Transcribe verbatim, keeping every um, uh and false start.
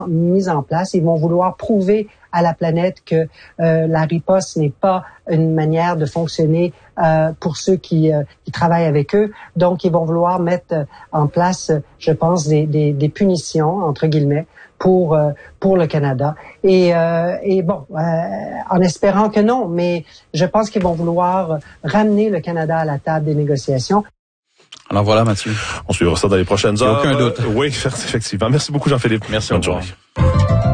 mise en place. Ils vont vouloir prouver à la planète que euh, la riposte n'est pas une manière de fonctionner euh, pour ceux qui, euh, qui travaillent avec eux. Donc, ils vont vouloir mettre en place, je pense, des, des, des punitions, entre guillemets, pour euh, pour le Canada. Et, euh, et bon, euh, en espérant que non, mais je pense qu'ils vont vouloir ramener le Canada à la table des négociations. Alors voilà, Mathieu. On suivra ça dans les prochaines heures. Il n'y a aucun doute. Euh, oui, effectivement. Merci beaucoup, Jean-Philippe. Merci. Bonne journée.